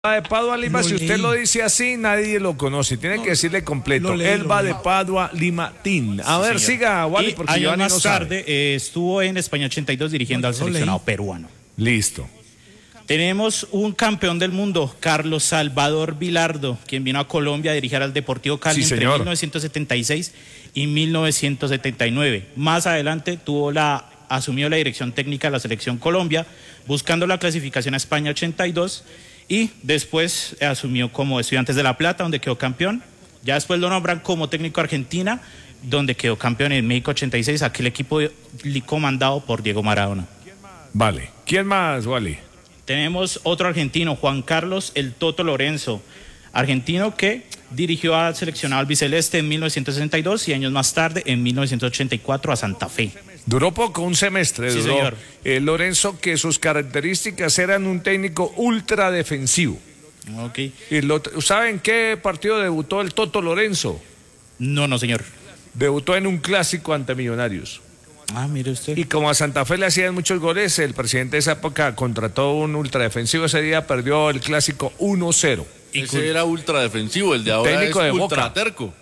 de Padua a Lima, si usted lo dice así, nadie lo conoce. Tiene que decirle completo. Elba de Padua, Lima, Tin. A ver, señor. siga, Wally, porque años Giovanni más no tarde sabe. estuvo en España 82 dirigiendo al seleccionado peruano. Listo. Tenemos un campeón del mundo, Carlos Salvador Vilardo, quien vino a Colombia a dirigir al Deportivo Cali entre 1976 y 1979. Más adelante asumió la dirección técnica de la Selección Colombia, buscando la clasificación a España 82, y después asumió como Estudiantes de La Plata, donde quedó campeón. Ya después lo nombran como técnico Argentina, donde quedó campeón en México 86, aquel equipo comandado por Diego Maradona. Vale. ¿Quién más, Wally? Tenemos otro argentino, Juan Carlos El Toto Lorenzo, argentino que dirigió al seleccionado albiceleste en 1962 y años más tarde, en 1984, a Santa Fe. Duró poco, un semestre. Sí, duró. señor. Lorenzo, que sus características eran un técnico ultra defensivo. Okay. ¿Saben qué partido debutó el Toto Lorenzo? No, señor. Debutó en un clásico ante Millonarios. Ah, mire usted. Y como a Santa Fe le hacían muchos goles, el presidente de esa época contrató un ultradefensivo. Ese día perdió el clásico 1-0. Ese era ultradefensivo, el de ahora Técnico es de ultra Boca. terco.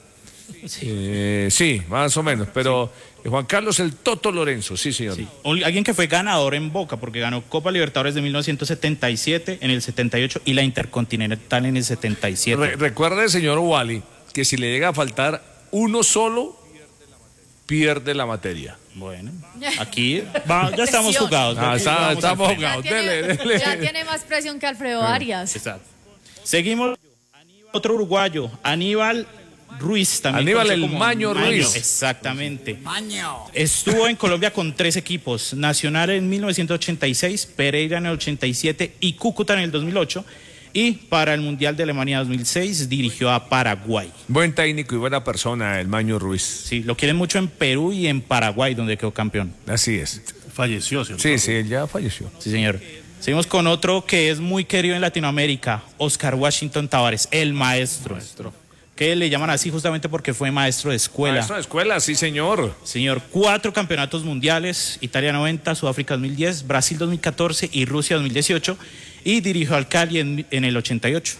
Sí, más o menos, pero Juan Carlos El Toto Lorenzo, sí, señor. Sí. Alguien que fue ganador en Boca, porque ganó Copa Libertadores de 1977, en el 78 y la Intercontinental en el 77. Recuerde, señor Wally, que si le llega a faltar uno solo, pierde la materia. Bueno, aquí ya estamos jugados. Estamos jugados. Ya tiene más presión que Alfredo Arias. Exacto. Seguimos. Otro uruguayo, Aníbal Ruiz, también. Aníbal el como Maño Ruiz. Exactamente. Estuvo en Colombia con 3 equipos: Nacional en 1986, Pereira en el 87 y Cúcuta en el 2008. Y para el Mundial de Alemania 2006 dirigió a Paraguay. Buen técnico y buena persona, el Maño Ruiz. Sí, lo quieren mucho en Perú y en Paraguay, donde quedó campeón. Así es. Falleció, ¿cierto? Sí, él ya falleció. Sí, señor. Seguimos con otro que es muy querido en Latinoamérica, Oscar Washington Tavares, el maestro. Que le llaman así justamente porque fue maestro de escuela. Maestro de escuela, sí, señor. Señor, 4 campeonatos mundiales: Italia 90, Sudáfrica 2010, Brasil 2014 y Rusia 2018. Y dirigió al Cali en el 88.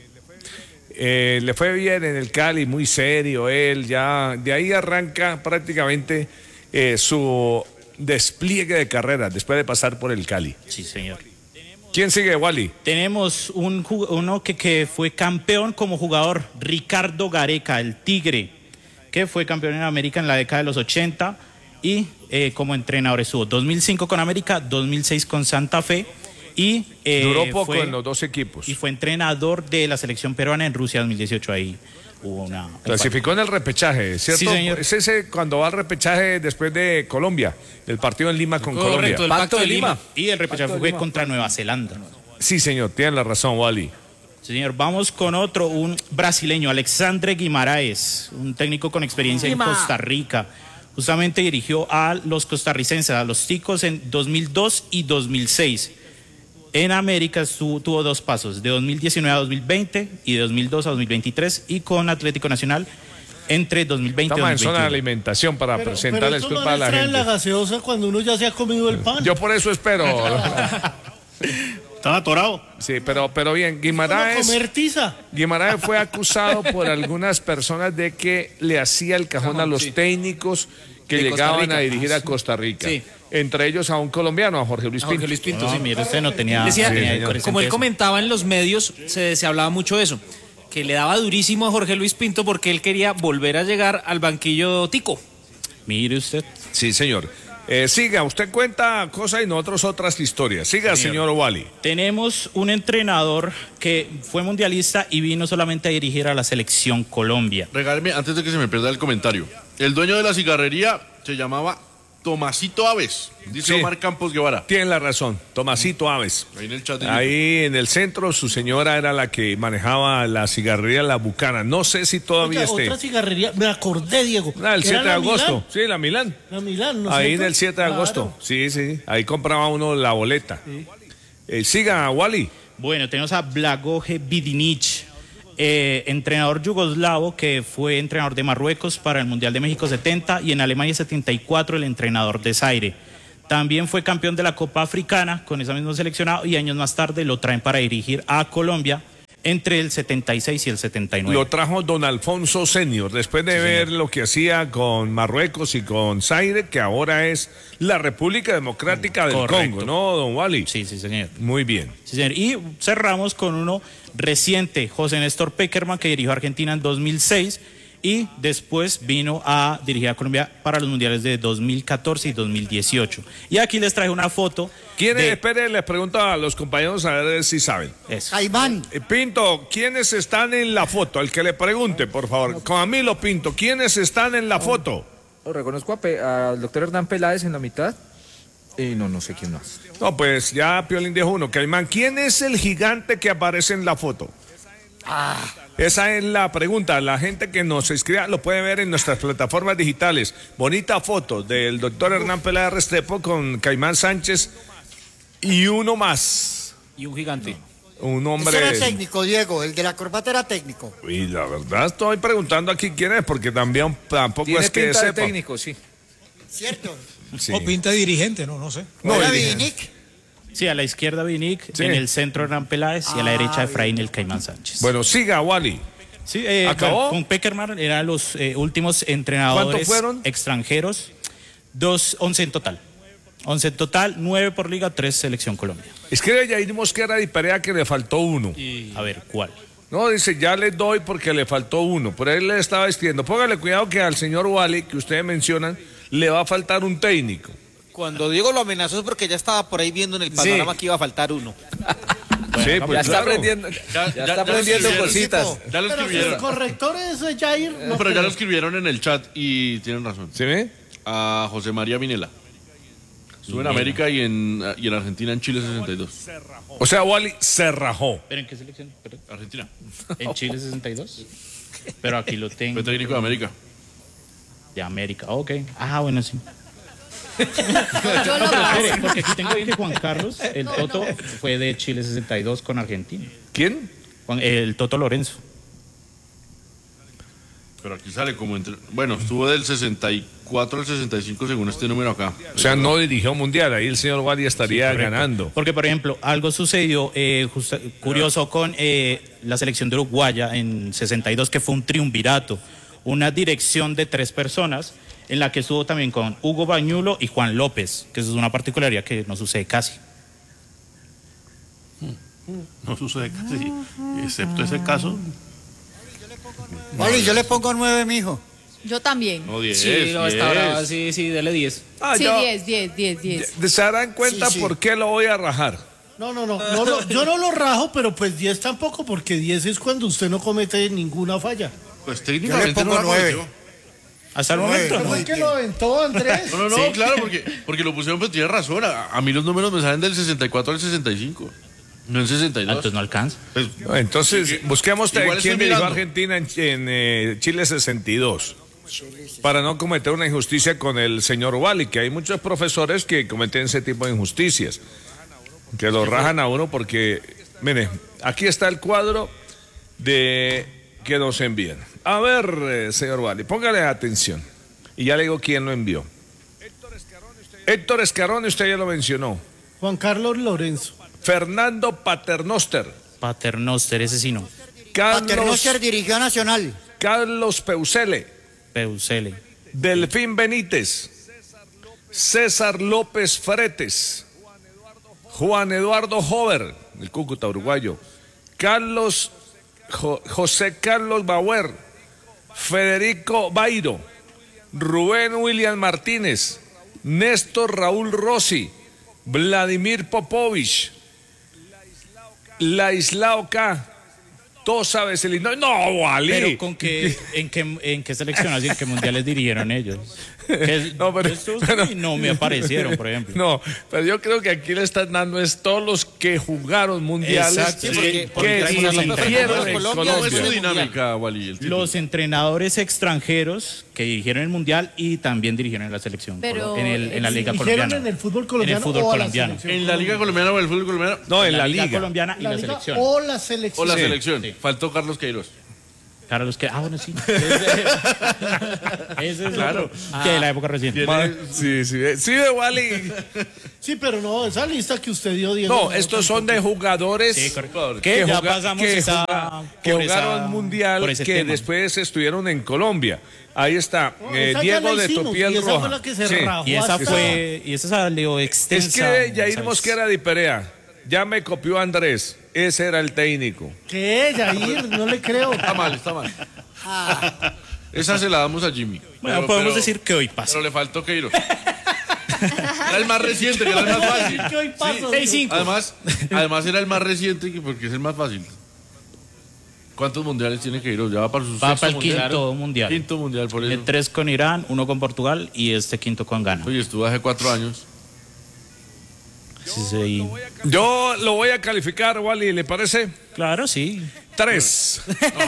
Le fue bien en el Cali, muy serio él. Ya de ahí arranca prácticamente su despliegue de carrera después de pasar por el Cali. Sí, señor. ¿Quién sigue, Wally? Tenemos uno que fue campeón como jugador, Ricardo Gareca, el Tigre, que fue campeón en América en la década de los 80 y como entrenador estuvo 2005 con América, 2006 con Santa Fe y duró poco en los 2 equipos. Y fue entrenador de la selección peruana en Rusia 2018. Ahí hubo una... Clasificó en el repechaje, ¿cierto? Sí, señor. Es ese cuando va al repechaje después de Colombia, del partido en Lima con Colombia. El Pacto de Lima. Y el repechaje fue contra Nueva Zelanda. Sí, señor, tiene la razón, Wally. Sí, señor. Vamos con otro, un brasileño, Alexandre Guimaraes, un técnico con experiencia en Costa Rica. Justamente dirigió a los costarricenses, a los Ticos, en 2002 y 2006. En América tuvo 2 pasos, de 2019 a 2020 y de 2002 a 2023, y con Atlético Nacional entre 2020 y 2021. Estamos en zona de alimentación para presentarles disculpas a la gente. la gaseosa cuando uno ya se ha comido el pan. Yo por eso espero. Estaba atorado. Sí, pero bien, Comer tiza. Guimaraes fue acusado por algunas personas de que le hacía el cajón a los técnicos que llegaban a dirigir a Costa Rica. Sí. Entre ellos a un colombiano, a Jorge Luis Pinto. Jorge Luis Pinto, sí. Mire, usted no tenía... Decía, tenía como él eso. comentaba en los medios, se hablaba mucho de eso, que le daba durísimo a Jorge Luis Pinto porque él quería volver a llegar al banquillo tico. Mire usted. Sí, señor. Siga, usted cuenta cosas y nosotros otras historias. Siga, señor Wally. Tenemos un entrenador que fue mundialista y vino solamente a dirigir a la selección Colombia. Regáleme, antes de que se me pierda el comentario. El dueño de la cigarrería se llamaba Tomasito Aves, dice Sí. Omar Campos Guevara. Tiene la razón, Tomasito Aves. Ahí en el chat de Ahí en el centro, su señora era la que manejaba la cigarrería La Bucana. No sé si todavía Oiga, esté. otra cigarrería, me acordé, Diego. El que 7 era de la agosto. Milán. Sí, la Milán. La Milán, ¿no es Ahí cierto? en el 7 de Claro. agosto. Sí. Ahí compraba uno la boleta. Siga, Wally. Bueno, tenemos a Blagoje Vidinic, entrenador yugoslavo que fue entrenador de Marruecos para el Mundial de México 70 y en Alemania 74 el entrenador de Zaire. También fue campeón de la Copa Africana con esa misma seleccionado y años más tarde lo traen para dirigir a Colombia entre el 76 y el 79. Lo trajo don Alfonso Senior, después de ver lo que hacía con Marruecos y con Zaire, que ahora es la República Democrática del Congo, ¿no, don Wally? Sí, señor. Muy bien. Sí, señor. Y cerramos con uno reciente, José Néstor Pekerman, que dirigió a Argentina en 2006 y después vino a dirigir a Colombia para los mundiales de 2014 y 2018. Y aquí les traje una foto. Espere, les pregunto a los compañeros a ver si saben. Caimán. Pinto, ¿quiénes están en la foto? El que le pregunte, por favor. Camilo Pinto, ¿quiénes están en la foto? Reconozco al doctor Hernán Peláez en la mitad. Y no sé quién más. No, pues ya Piolín dijo uno. Caimán, ¿quién es el gigante que aparece en la foto? Esa es la pregunta. La gente que nos escriba lo puede ver en nuestras plataformas digitales. Bonita foto del doctor Hernán Peláez Restrepo con Caimán Sánchez y uno más. Y un gigante. Un hombre. Ese era técnico, Diego. El de la corbata era técnico. Y la verdad estoy preguntando aquí quién es, porque tampoco Tiene es que pinta de sepa. técnico, sí. ¿Cierto? Sí. O pinta de dirigente, no sé. ¿No era dirigente. Vinic? Sí, a la izquierda Vinic, Sí. en el centro Hernán Peláez y a la derecha Efraín el Caimán Sánchez. Bueno, siga, Wally. Sí, ¿acabó? Con Pekerman eran los últimos entrenadores ¿Cuántos fueron? extranjeros, 11 en total. 11 en total, 9 por liga, 3 selección Colombia. Escribe Yair Mosquera y Perea que le faltó uno. A ver, ¿cuál? No, dice, ya le doy porque le faltó uno. Por ahí le estaba escribiendo. Póngale cuidado que al señor Wally, que ustedes mencionan, le va a faltar un técnico. Cuando Diego lo amenazó es porque ya estaba por ahí viendo en el panorama que iba a faltar uno. Sí, pues Ya está claro. aprendiendo, ya está aprendiendo escribieron. cositas. Ya lo Pero el escribieron. corrector es Jair. No, pero ya lo escribieron en el chat y tienen razón. ¿Sí ve? A José María Minela. Estuvo en América y en Argentina, en Chile 62. O sea, Wally se rajó. ¿Pero en qué selección? Perdón. Argentina. ¿En Chile 62? Pero aquí lo tengo. Fue técnico de América. De América, ok. Ah, bueno, sí. Yo lo Espere, porque aquí tengo que Juan Carlos, el Toto, fue de Chile 62 con Argentina. ¿Quién? El Toto Lorenzo. Pero aquí sale como entre... Bueno, estuvo del 64 al 65 según este número acá. O sea, no dirigió mundial. Ahí el señor Wally estaría Correcto. ganando. Porque, por ejemplo, algo sucedió curioso con la selección de Uruguaya en 62, que fue un triunvirato, una dirección de 3 personas, en la que estuvo también con Hugo Bañulo y Juan López, que eso es una particularidad que no sucede casi. No sucede casi, excepto ese caso. Wally, yo le pongo 9, mijo. Yo también. No, 10. Sí, no, está 10. brava, sí, dele 10. Sí, yo- 10. ¿Se darán cuenta Sí. por qué lo voy a rajar? No, yo no lo rajo, pero pues 10 tampoco, porque 10 es cuando usted no comete ninguna falla. Pues Yo le técnicamente pongo no lo 9. cometió. Hasta el Nueve. momento. ¿Fue que lo aventó Andrés? No, claro, porque lo pusieron, pero tiene razón. A mí los números me salen del 64 al 65. No en 62. Entonces no alcanza. Pues, Entonces, Sí, busquemos igual quién estoy dirigió a mirando. Argentina en Chile 62. Para no cometer una injusticia con el señor Wally, que hay muchos profesores que cometen ese tipo de injusticias. Que lo rajan a uno porque, mire, aquí está el cuadro de que nos envían. A ver, señor Wally, póngale atención. Y ya le digo quién lo envió. Héctor Escarone, usted ya lo mencionó. Juan Carlos Lorenzo. Fernando Paternoster. Paternoster, ese sí no. Paternoster dirigió a Nacional. Carlos Peusele. Peusele. Delfín Benítez. César López Fretes. Juan Eduardo Hover, el Cúcuta uruguayo. José Carlos Bauer. Federico Bairo. Rubén William Martínez. Néstor Raúl Rossi. Vladimir Popovich. Laislao K. Tosa Veselino. No, Wally. Pero ¿en qué selección, así, en qué mundiales dirigieron ellos? No, pero- No me aparecieron, por ejemplo. No, pero yo creo que aquí le están dando es todos los que jugaron mundiales. Exacto, que porque hay una sola dirigieron en Colombia ¿Cómo es su Colombia. dinámica, Wally? el tipo? Los entrenadores extranjeros que dirigieron el mundial y también dirigieron en la selección, Pero- en la liga ¿Dijeron colombiana. en el fútbol colombiano En el fútbol o a la colombiano. selección ¿En la Liga Colombiana o en el fútbol colombiano? No, en la liga. colombiana y La la liga selección. o la selección. O la Sí. selección. Sí. Faltó Carlos Queiroz. Carlos que, bueno, sí. Ese es Claro. que de la época reciente. Sí, de Wally. Sí, pero no, esa lista que usted dio, Diego. No, estos son de jugadores Sí, correcto. que, Ya juga- pasamos que esa- juga- que por jugaron esa- mundial, por ese que tema. después estuvieron en Colombia. Ahí está, Esa ya Diego la de hicimos, Topiel y esa Roja. fue la que se Sí. rajó. Y esa hasta- y esa salió extensa. Es que Jair ¿sabes? Mosquera de Perea, ya me copió Andrés, ese era el técnico. ¿Qué, Jair? No le creo. Está mal. Esa se la damos a Jimmy. Bueno, Pero- podemos pero- decir que hoy pasa. Pero le faltó Queiroz. Era el más reciente, que era el más fácil. ¿Qué hoy paso? 6-5. Además era el más reciente porque es el más fácil. ¿Cuántos mundiales tiene Queiroz? Ya va para su Va sexto para el mundial. quinto mundial. Quinto mundial, por eso. 3 con Irán, 1 con Portugal y este quinto con Ghana. Oye, estuvo hace 4 años. Sí. Yo lo voy a calificar, Wally, ¿le parece? Claro, sí. 3.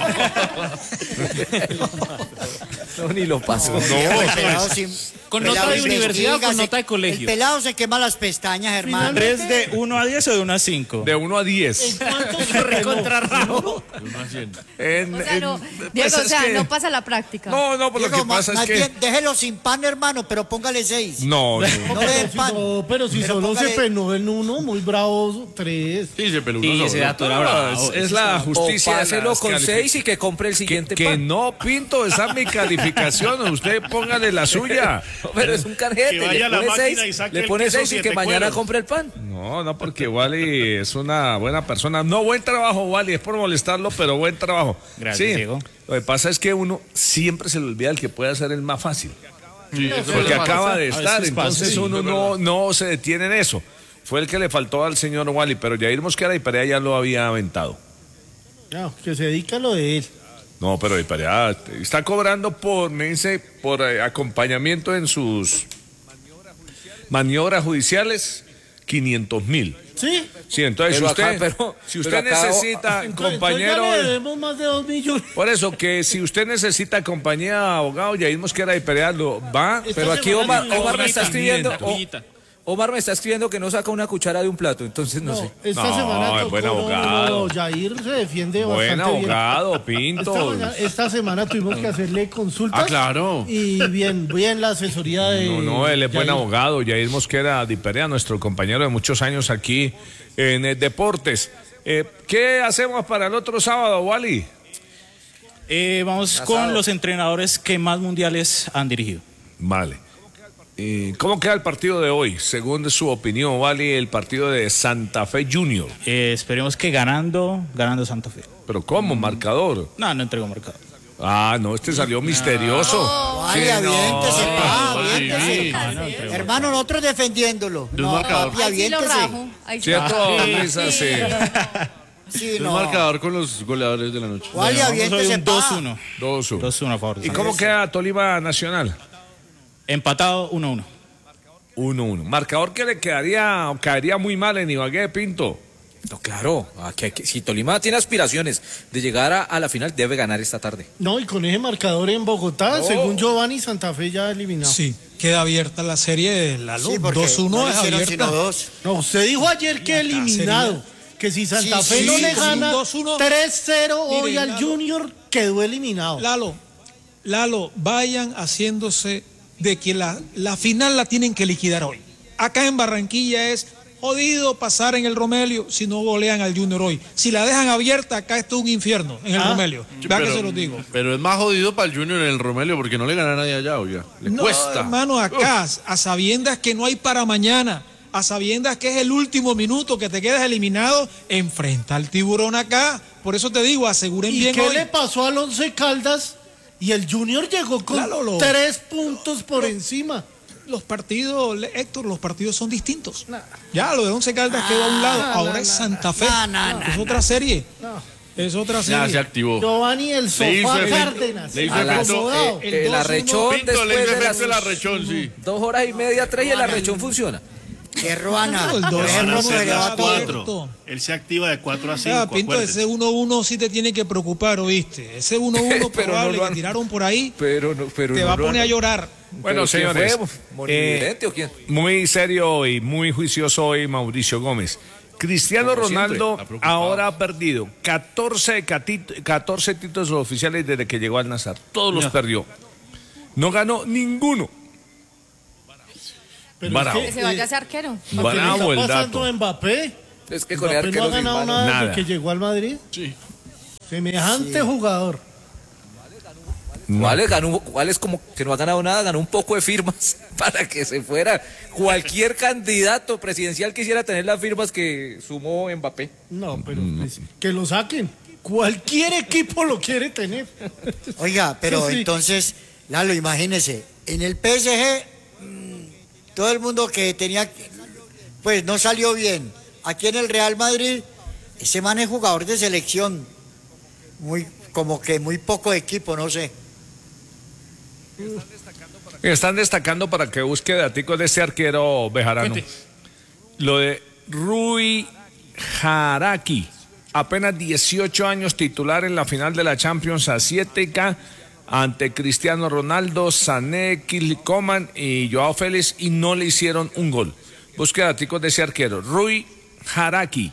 No, ni lo paso. El pelado sin- ¿Con pelado nota de investiga, universidad o con se- nota de colegio? El pelado se quema las pestañas, hermano. 3 de 1 a 10 o de 1 a 5. De 1 a 10. O sea, no, pues Diego, o es sea, que- no pasa la práctica. No, pues lo Diego, que pasa es más que... bien, déjelo sin pan, hermano, pero póngale 6. No, No le den pan. No, pero si Pero solo póngale- se penó en uno, muy bravo, 3. Sí, se peló Sí, uno ese solo. dato era No, bravo. es la O justicia. de páselo las con calific- 6 y que compre el siguiente Que pan. no, Pinto, esa es mi calificación. Usted póngale la suya. Pero es un carjete. Que vaya a la Le pone máquina 6 y saque le el pone queso 6 y que 7 mañana cueros. compre el pan. No, porque Wally es una buena persona. No, buen trabajo, Wally. Es por molestarlo, pero buen trabajo. Gracias, Sí, Diego. lo que pasa es que uno siempre se le olvida el que puede hacer el más fácil. Sí, eso Porque es acaba de A estar, veces pasa, entonces sí, uno es verdad. no se detiene en eso. Fue el que le faltó al señor Wally, pero Jair Mosquera y Perea ya lo había aventado. No, que se dedica a lo de él. No, pero Perea está cobrando me dice, por acompañamiento en sus maniobras judiciales, 500,000. ¿Sí? Sí, entonces Pero si usted, acá- pero- si usted pero acá- necesita Entonces compañero... ya le debemos más de 2 millones. Por eso, que si usted necesita compañía de abogado, Jair Mosquera y Perea lo va. Pero aquí Omar me está Bullita, escribiendo. bullita. Omar me está escribiendo que no saca una cuchara de un plato, entonces no sé. Esta No, semana es tocó, buen abogado. no, Jair se defiende Buen bastante bien. abogado, Pinto. Esta semana tuvimos que hacerle consultas. Ah, claro. Y bien la asesoría de. No, él es buen Jair. abogado. Jair Mosquera Di Perea, nuestro compañero de muchos años aquí en Deportes. ¿Qué hacemos para el otro sábado, Wally? Vamos con los entrenadores que más mundiales han dirigido. Vale. ¿Cómo queda el partido de hoy? Según su opinión, Wally, el partido de Santa Fe Junior. Esperemos que ganando Santa Fe. ¿Pero cómo? ¿Marcador? No entregó marcador. Ah, no, este salió misterioso. Ay, Sí, aviéntese, no, pa, no, aviéntese. sí. Hermano, nosotros defendiéndolo. De un No, marcador. papi, Ahí sí lo aviéntese. rajo. Ahí sí. ¿Cierto, Luisa? Sí. Sí, Es no. marcador con los goleadores de la noche. Wally, Vamos a ver aviéntese, un pa. 2-1. 2-1. 2-1 a favor de ¿Y Santa cómo Fe. queda Tolima Nacional? Empatado 1-1. 1-1. Marcador que le caería muy mal en Ibagué, Pinto. No, claro, si Tolima tiene aspiraciones de llegar a la final, debe ganar esta tarde. No, y con ese marcador en Bogotá, según Giovanni, Santa Fe ya eliminado. Sí, queda abierta la serie, Lalo. Sí, porque 2-1 no le es hicieron abierta. sino 2. No, usted dijo ayer que eliminado. Que si Santa Sí, Fe sí, no le sí, gana 2-1. 3-0 hoy Mire, al Lalo. Junior, quedó eliminado. Lalo, vayan haciéndose de que la final la tienen que liquidar hoy. Acá en Barranquilla es jodido pasar en el Romelio si no golean al Junior hoy. Si la dejan abierta, acá está un infierno en el Romelio. Vean que se los digo. Pero es más jodido para el Junior en el Romelio porque no le gana a nadie allá, oiga. Le No, cuesta. hermano, acá, a sabiendas que no hay para mañana, a sabiendas que es el último minuto que te quedas eliminado, enfrenta al Tiburón acá. Por eso te digo, aseguren ¿Y bien qué hoy. le pasó al Once Caldas? Y el Junior llegó con Lalo, 3 puntos por encima. Los partidos, Héctor, los partidos son distintos. Ya, lo de Once Caldas quedó a un lado. Ahora es Santa Fe. Es otra serie. Es otra serie. Ya se activó. Giovanni, el Le hizo sofá efecto- Cárdenas. le hizo A las- acomodado. el arrechón Pinto, le después hizo de las efecto el arrechón, sí. 2 horas y media, 3 y el arrechón funciona. Qué ruana. El Por 2-1 ejemplo, se se le va da todo. 4. Él se activa de 4 a 5. Ah, Pinto, ese 1-1 sí te tiene que preocupar, ¿oíste? Ese 1-1 Pero no probable lo han- que tiraron por ahí Pero te va a poner a llorar. Bueno, señores, ¿Monividente o quién? muy serio y muy juicioso hoy Mauricio Gómez. Cristiano Como siempre, Ronaldo está preocupado. ahora ha perdido 14 títulos oficiales desde que llegó al Nazar. Todos los perdió. No ganó ninguno. Pero Bravo. Que se vaya a ser arquero. ¿Lo que le Bravo el está pasando dato. a Mbappé? Es que con el Mbappé no arquero ha ganado Silvano, nada nada. desde que llegó al Madrid. Sí. Semejante jugador. ¿Cuál es como que no ha ganado nada? Ganó un poco de firmas para que se fuera. Cualquier candidato presidencial quisiera tener las firmas que sumó Mbappé. No, pero pues, que lo saquen. Cualquier equipo lo quiere tener. Oiga, pero Sí. entonces, Lalo, imagínese, en el PSG, todo el mundo que tenía, pues no salió bien. Aquí en el Real Madrid, ese man es jugador de selección. Como que muy poco equipo, no sé. Están destacando para que busque daticos de este arquero bejarano. Lo de Rui Jaraki, apenas 18 años, titular en la final de la Champions Asiática ante Cristiano Ronaldo, Sané, Kingsley Coman y Joao Félix, y no le hicieron un gol. Busque daticos de ese arquero, Rui Jaraki.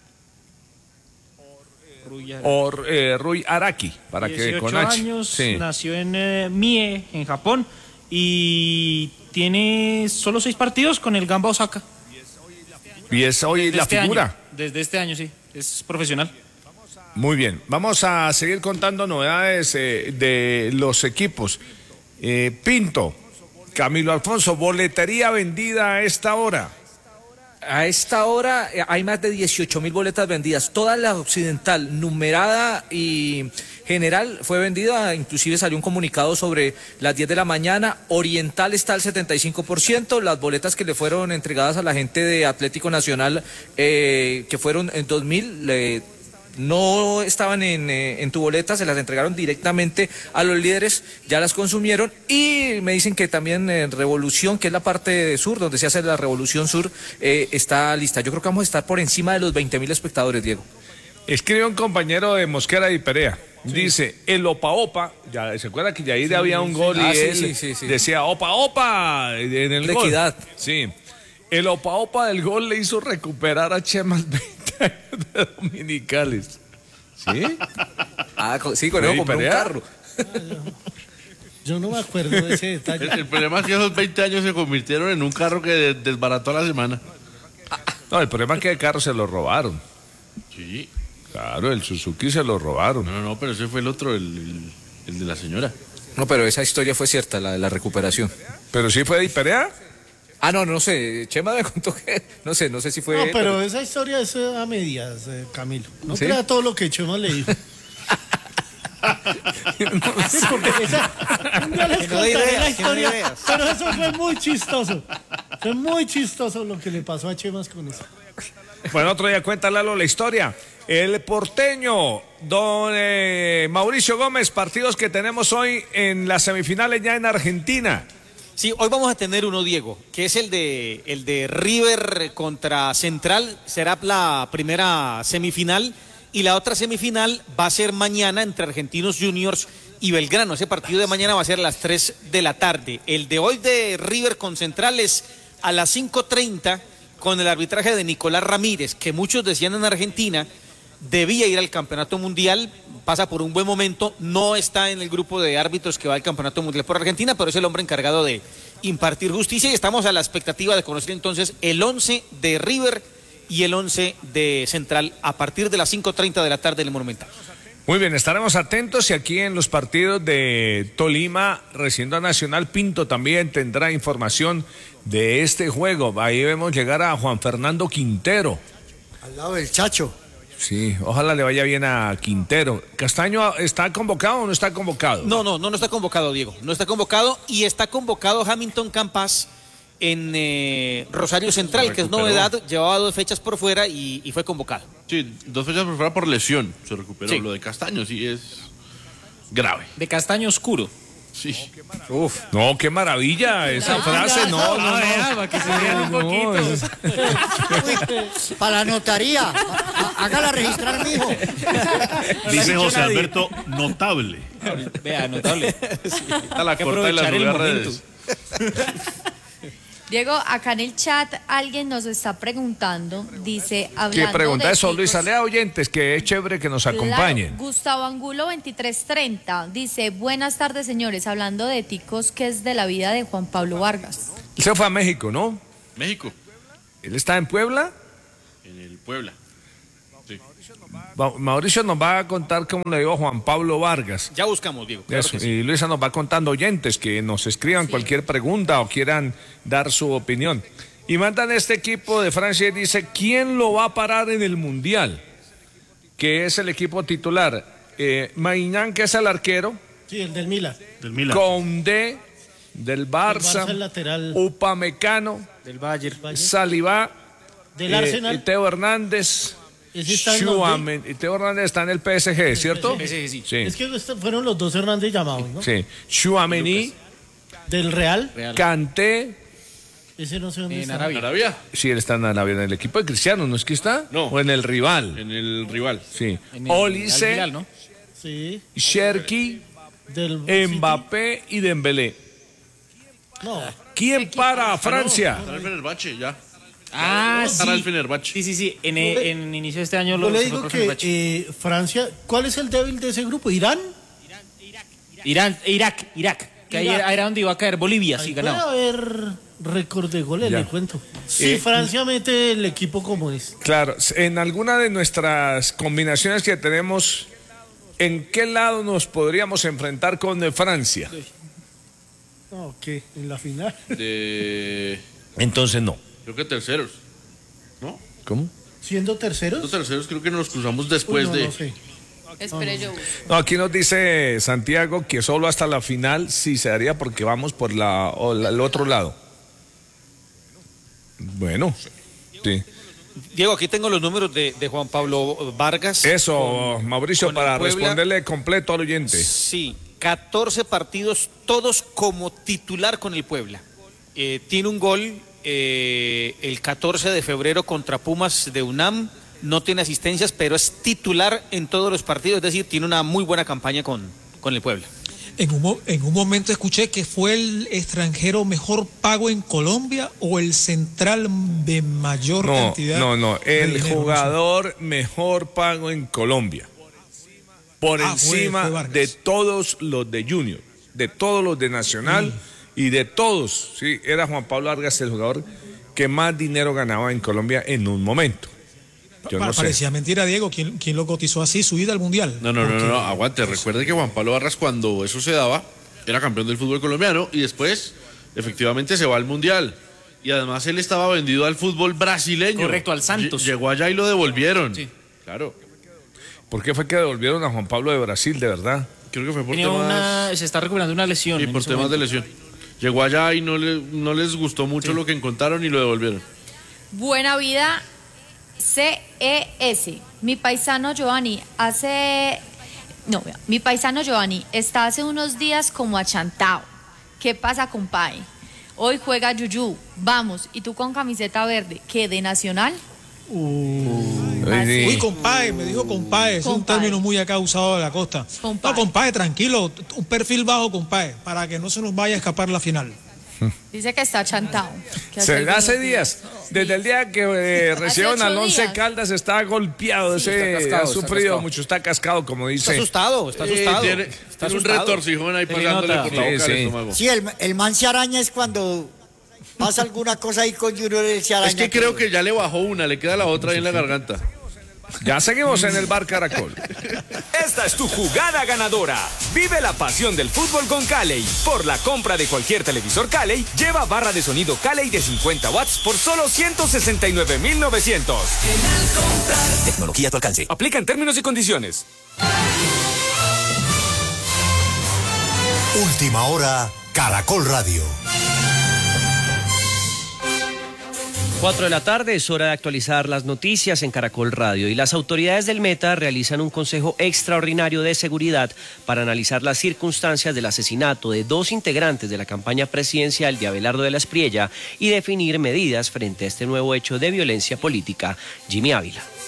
O Rui Araki, para que 18 con H. años, Sí. nació en Mie, en Japón, y tiene solo 6 partidos con el Gamba Osaka. Y es hoy Desde la este figura. año, desde este año, sí, es profesional. Muy bien, vamos a seguir contando novedades de los equipos. Pinto, Camilo Alfonso, boletería vendida a esta hora. A esta hora hay más de 18.000 boletas vendidas. Toda la occidental, numerada y general, fue vendida. Inclusive salió un comunicado sobre las 10 de la mañana. Oriental está al 75%. Las boletas que le fueron entregadas a la gente de Atlético Nacional, que fueron en 2.000, no estaban en tu boleta, se las entregaron directamente a los líderes, ya las consumieron. Y me dicen que también Revolución, que es la parte sur, donde se hace la Revolución Sur, está lista. Yo creo que vamos a estar por encima de los 20.000 espectadores, Diego. Escribe un compañero de Mosquera y Perea. Dice, el Opa Opa, ya se acuerda que Yair había un gol y él decía Opa Opa en el La gol. equidad. Sí. El Opa Opa del gol le hizo recuperar a Chema 20 años de dominicales. ¿Sí? Sí, con eso compró un carro. Yo no me acuerdo de ese detalle. El problema es que esos 20 años se convirtieron en un carro que desbarató a la semana. No, el problema es que el carro se lo robaron. Sí. Claro, el Suzuki se lo robaron. No, pero ese fue el otro, el de la señora. No, pero esa historia fue cierta, la de la recuperación. ¿Pero sí fue de Perea? No sé, Chema me contó que, no sé si fue... No, pero esa historia es a medias, Camilo. No ¿Sí? crea todo lo que Chema le dijo. Sí, porque un día les contaré la historia, pero eso fue muy chistoso. Fue muy chistoso lo que le pasó a Chemas con eso. Bueno, otro día cuenta Lalo la historia. El porteño, don Mauricio Gómez, partidos que tenemos hoy en las semifinales ya en Argentina. Sí, hoy vamos a tener uno, Diego, que es el de River contra Central. Será la primera semifinal. Y la otra semifinal va a ser mañana entre Argentinos Juniors y Belgrano. Ese partido de mañana va a ser a las 3 de la tarde. El de hoy de River con Central es a las 5:30 con el arbitraje de Nicolás Ramírez, que muchos decían en Argentina debía ir al Campeonato Mundial, pasa por un buen momento, no está en el grupo de árbitros que va al Campeonato Mundial por Argentina, pero es el hombre encargado de impartir justicia y estamos a la expectativa de conocer entonces el 11 de River y el 11 de Central a partir de las 5:30 de la tarde en el Monumental. Muy bien, estaremos atentos y aquí en los partidos de Tolima, recién a Nacional, Pinto también tendrá información de este juego. Ahí vemos llegar a Juan Fernando Quintero. Al lado del Chacho. Sí, ojalá le vaya bien a Quintero. ¿Castaño está convocado o no está convocado? No está convocado, Diego. No está convocado y está convocado Hamilton Campas en Rosario Central, que es novedad. Llevaba 2 fechas por fuera y fue convocado. Sí, 2 fechas por fuera por lesión. Se recuperó. Sí. Lo de Castaño sí es grave. De castaño oscuro. Sí. Uf. No, qué maravilla esa frase. No. Para que se vean un poquito. Para la notaría. Hágala registrar, mijo. Dice José Alberto, notable. Vea, notable. A la Hay que corta y las aprovechar el nuevas momento. redes. Diego, acá en el chat alguien nos está preguntando, dice, hablando ¿Qué pregunta de eso, ticos, Luisa? Lea oyentes, que es chévere que nos claro, acompañen. Gustavo Angulo 2330 dice, buenas tardes señores, hablando de ticos, ¿qué es de la vida de Juan Pablo Vargas? Él se fue a México, ¿no? México. ¿Él está en Puebla? En el Puebla. Sí. Mauricio nos va a contar cómo le dio a Juan Pablo Vargas. Ya buscamos, Diego. Claro Eso, que sí. y Luisa nos va contando oyentes que nos escriban cualquier pregunta o quieran dar su opinión. Y mandan este equipo de Francia y dice, ¿quién lo va a parar en el Mundial? Que es el equipo titular. Maignan, que es el arquero. Sí, el del Milan. Condé, del Barça. El lateral. Upamecano. Del Bayern. Salivá. Del Arsenal. Y Teo Hernández. Ese está en Y Teo Hernández está en el PSG, ¿cierto? Sí. Es que fueron los dos Hernández llamados, ¿no? Sí. Tchouaméni. Del Real. Kanté. Ese no sé dónde está. ¿Arabia? Sí, él está en Arabia, en el equipo de Cristiano, ¿no es que está? No. O en el rival. En el rival. Sí. En el Olise, Al Hilal, ¿no? Sí. Cherki, Del Mbappé y Dembélé. No. ¿Quién para a Francia? Para el Fenerbahce, ya. Ah, Para el sí. Fenerbahce. Sí. En inicio de este año Yo lo le se fue digo por que Fenerbahce. Francia, ¿cuál es el débil de ese grupo? ¿Irán? Irak. Que ahí era donde iba a caer Bolivia, Ahí sí, puede ganado. haber récord de goles, Ya. le cuento. Si Francia mete el equipo como es. Claro, en alguna de nuestras combinaciones que tenemos, ¿en qué lado nos podríamos enfrentar con Francia? No, ¿qué? ¿En la final? Entonces no. Creo que terceros. ¿No? ¿Cómo? ¿Siendo terceros? Los terceros creo que nos cruzamos después Uy, no, de... no sé. Espere yo. No, aquí nos dice Santiago que solo hasta la final sí se daría porque vamos por el otro lado. Bueno, sí. Diego, aquí tengo los números de Juan Pablo Vargas. Eso, Mauricio, con para el Puebla. responderle completo al oyente. Sí, 14 partidos, todos como titular con el Puebla. Tiene un gol el 14 de febrero contra Pumas de UNAM. No tiene asistencias, pero es titular en todos los partidos. Es decir, tiene una muy buena campaña con el Puebla. En un momento escuché que fue el extranjero mejor pago en Colombia o el central de mayor cantidad. No, de el dinero, jugador mejor pago en Colombia. Por encima fue Vargas. de todos los de Junior, de todos los de Nacional y de todos. Sí, era Juan Pablo Vargas el jugador que más dinero ganaba en Colombia en un momento. Yo no sé. Parecía mentira, Diego. ¿Quién lo cotizó así, su ida al Mundial? No, aguante. Recuerde que Juan Pablo Vargas, cuando eso se daba, era campeón del fútbol colombiano y después, efectivamente, se va al Mundial. Y además él estaba vendido al fútbol brasileño. Correcto, al Santos. Llegó allá y lo devolvieron. Sí. Claro. ¿Por qué fue que devolvieron a Juan Pablo de Brasil, de verdad? Creo que fue por Se está recuperando una lesión. Y en por ese temas de momento. lesión. Llegó allá y no les gustó mucho lo que encontraron y lo devolvieron. Buena vida CES. Mi paisano Giovanni está hace unos días como achantado. ¿Qué pasa, compadre? Hoy juega Yuyu. Vamos, y tú con camiseta verde, ¿qué? ¿De Nacional? Uy, compadre, me dijo compadre, es un Compadre. término muy acá usado de la costa. Compadre. No, compadre, tranquilo, un perfil bajo, compadre, para que no se nos vaya a escapar la final. Dice que está achantado. que Hace algunos días, desde el día que recibieron 8 al Once días. Caldas, está golpeado, Sí, ese está cascado, ha sufrido está cascado. mucho, está cascado, como dice. Está asustado. Tiene Está un asustado. retorcijón ahí pasándole nota. por la boca Sí, al sí. estómago. Sí, el man se araña es cuando pasa alguna cosa ahí con Junior, él se araña. Es que creo que ya le bajó una, le queda la otra ahí en la garganta. Ya seguimos en el Bar Caracol. Esta es tu jugada ganadora. Vive la pasión del fútbol con Calley. Por la compra de cualquier televisor Calley, lleva barra de sonido Calley de 50 watts por solo 169,900. Tecnología a tu alcance. Aplica en términos y condiciones. Última hora, Caracol Radio. 4 de la tarde, es hora de actualizar las noticias en Caracol Radio y las autoridades del Meta realizan un consejo extraordinario de seguridad para analizar las circunstancias del asesinato de 2 integrantes de la campaña presidencial de Abelardo de la Espriella y definir medidas frente a este nuevo hecho de violencia política. Jimmy Ávila.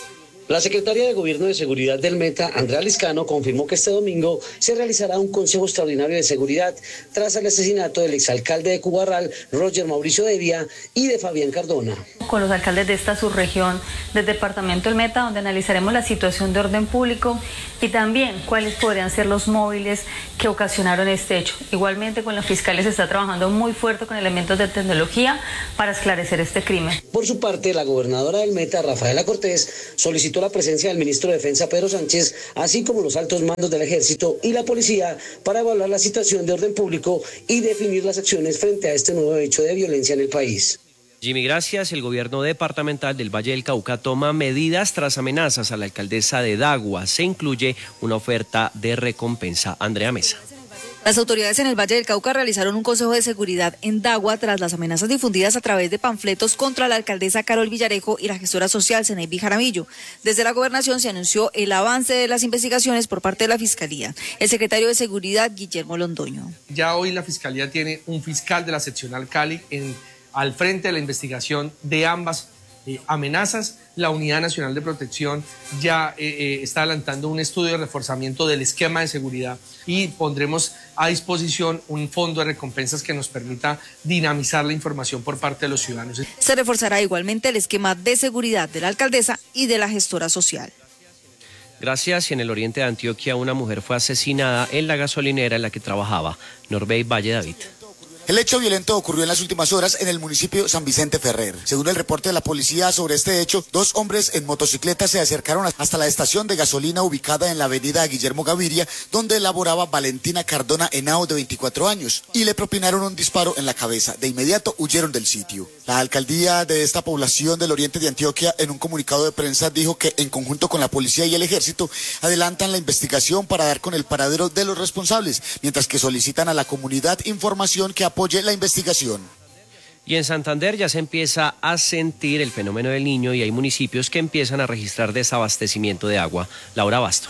La secretaria de Gobierno de Seguridad del Meta, Andrea Liscano, confirmó que este domingo se realizará un consejo extraordinario de seguridad tras el asesinato del exalcalde de Cubarral, Roger Mauricio Devia, y de Fabián Cardona. Con los alcaldes de esta subregión del departamento del Meta, donde analizaremos la situación de orden público y también cuáles podrían ser los móviles que ocasionaron este hecho. Igualmente con los fiscales se está trabajando muy fuerte con elementos de tecnología para esclarecer este crimen. Por su parte, la gobernadora del Meta, Rafaela Cortés, solicitó la presencia del ministro de Defensa, Pedro Sánchez, así como los altos mandos del Ejército y la Policía para evaluar la situación de orden público y definir las acciones frente a este nuevo hecho de violencia en el país. Jimmy, gracias. El gobierno departamental del Valle del Cauca toma medidas tras amenazas a la alcaldesa de Dagua. Se incluye una oferta de recompensa. Andrea Mesa. Las autoridades en el Valle del Cauca realizaron un consejo de seguridad en Dagua tras las amenazas difundidas a través de panfletos contra la alcaldesa Carol Villarejo y la gestora social Zeneiby Jaramillo. Desde la gobernación se anunció el avance de las investigaciones por parte de la Fiscalía. El secretario de Seguridad, Guillermo Londoño. Ya hoy la Fiscalía tiene un fiscal de la seccional Cali al frente de la investigación de ambas amenazas. La Unidad Nacional de Protección ya está adelantando un estudio de reforzamiento del esquema de seguridad y pondremos a disposición un fondo de recompensas que nos permita dinamizar la información por parte de los ciudadanos. Se reforzará igualmente el esquema de seguridad de la alcaldesa y de la gestora social. Gracias. Y en el oriente de Antioquia, una mujer fue asesinada en la gasolinera en la que trabajaba. Norbey Valle David. El hecho violento ocurrió en las últimas horas en el municipio San Vicente Ferrer. Según el reporte de la policía sobre este hecho, 2 hombres en motocicleta se acercaron hasta la estación de gasolina ubicada en la avenida Guillermo Gaviria, donde laboraba Valentina Cardona Henao, de 24 años, y le propinaron un disparo en la cabeza. De inmediato huyeron del sitio. La alcaldía de esta población del oriente de Antioquia, en un comunicado de prensa, dijo que en conjunto con la policía y el ejército adelantan la investigación para dar con el paradero de los responsables, mientras que solicitan a la comunidad información que apoye la investigación. Y en Santander ya se empieza a sentir el fenómeno del Niño y hay municipios que empiezan a registrar desabastecimiento de agua. Laura Basto.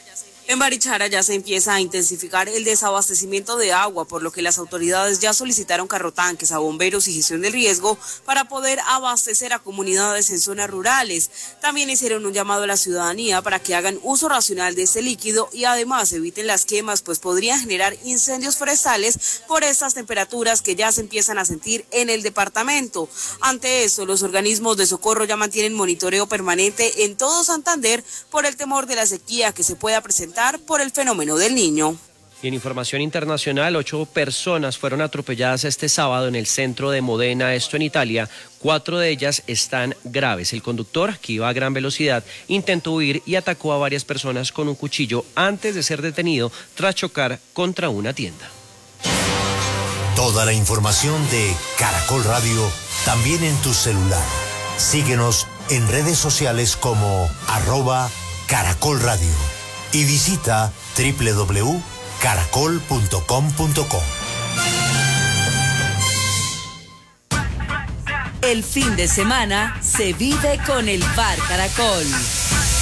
En Barichara ya se empieza a intensificar el desabastecimiento de agua, por lo que las autoridades ya solicitaron carrotanques a bomberos y gestión del riesgo para poder abastecer a comunidades en zonas rurales. También hicieron un llamado a la ciudadanía para que hagan uso racional de este líquido y además eviten las quemas, pues podrían generar incendios forestales por estas temperaturas que ya se empiezan a sentir en el departamento. Ante eso, los organismos de socorro ya mantienen monitoreo permanente en todo Santander por el temor de la sequía que se pueda presentar por el fenómeno del Niño. Y en información internacional, 8 personas fueron atropelladas este sábado en el centro de Modena, esto en Italia. 4 de ellas están graves. El conductor, que iba a gran velocidad, intentó huir y atacó a varias personas con un cuchillo antes de ser detenido tras chocar contra una tienda. Toda la información de Caracol Radio también en tu celular. Síguenos en redes sociales como @Caracol Radio. Y visita www.caracol.com.co. El fin de semana se vive con el Bar Caracol.